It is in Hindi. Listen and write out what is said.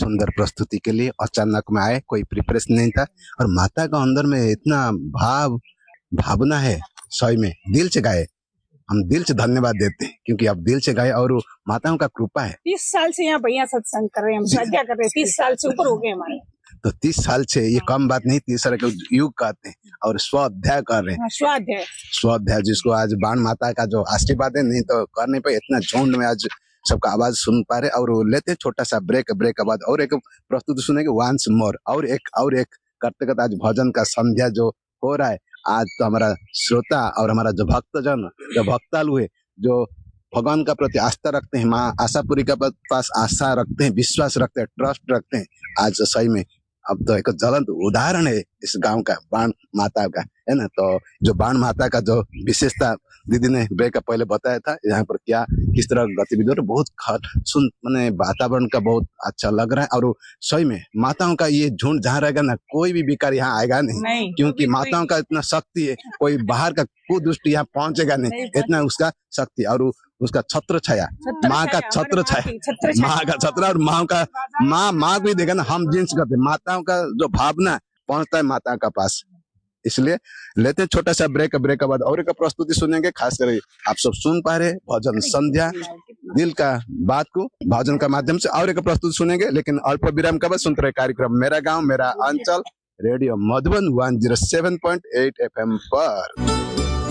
सुंदर प्रस्तुति के लिए अचानक में आए, कोई प्रिपरेशन नहीं था और माता का अंदर में इतना भावना है, सही में दिल से गाए। हम दिल से धन्यवाद देते हैं क्योंकि आप दिल से गाए और माताओं का कृपा है। 30 साल से यहाँ भैया सत्संग कर रहे हैं, हम साझा कर रहे हैं, 30 साल से ऊपर हो गए हमारे। तो 30 साल से ये कम बात नहीं, 30 साल के युग कहते हैं और स्वाध्याय कर रहे हैं। स्वाध्याय जिसको आज बाण माता का जो आशीर्वाद है, नहीं तो कर नहीं पाए, इतना झुंड में आज सबका आवाज सुन पा रहे। और लेते छोटा सा ब्रेक के बाद और एक प्रस्तुति सुनेंगे, वंस मोर, और एक करते करते आज भजन का संध्या जो हो रहा है। आज तो हमारा श्रोता और हमारा जो भक्तजन, जो भक्तालु है, जो भगवान का प्रति आस्था रखते हैं, माँ आशापुरी का पास आशा रखते हैं, विश्वास रखते हैं, ट्रस्ट रखते हैं, आज सही में अब तो एक ज्वलंत उदाहरण है इस गांव का, बाण माता का, है ना। तो जो बाण माता का जो विशेषता दीदी ने ब्रेक का पहले बताया था, यहाँ पर क्या किस तरह गतिविधि और बहुत मैंने वातावरण का बहुत अच्छा लग रहा है। और सही में माताओं का ये झुंड जहाँ रहेगा ना, कोई भी बेकार यहाँ आएगा नहीं, क्योंकि माताओं का इतना शक्ति है, कोई बाहर का कुदुष्ट यहाँ पहुंचेगा नहीं, इतना उसका शक्ति और उसका छत्र छाया, माँ का छत्र छाया, माँ का छत्र, और माँ भी देगा ना, हम जिन्स करते, माताओं का जो भावना पहुंचता है माता का पास। इसलिए लेते छोटा सा ब्रेक के बाद और एक प्रस्तुति सुनेंगे। खास कर आप सब सुन पा रहे भजन संध्या, दिल का बात को भजन का माध्यम से और एक प्रस्तुति सुनेंगे, लेकिन अल्प विराम के बाद सुनते रहे कार्यक्रम मेरा गांव मेरा अंचल, रेडियो मधुबन 107.8 FM पर।